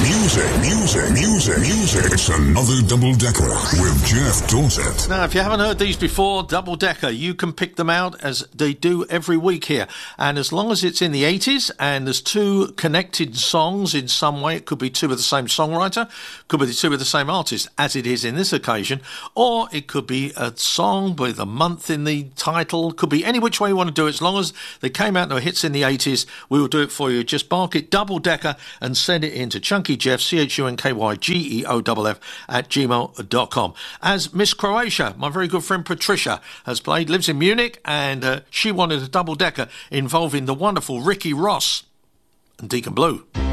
Music. It's another Double Decker with Jeff Dorset. Now, if you haven't heard these before, Double Decker, you can pick them out as they do every week here. And as long as it's in the 80s and there's two connected songs in some way, it could be two of the same songwriter, could be two of the same artist, as it is in this occasion, or it could be a song with a month in the title, could be any which way you want to do it. As long as they came out and were hits in the 80s, we will do it for you. Just bark it Double Decker and send it in to ChunkyJeff, ChunkyGeoff @gmail.com. As Miss Croatia, my very good friend Patricia, has played, lives in Munich, and she wanted a double decker involving the wonderful Ricky Ross and Deacon Blue.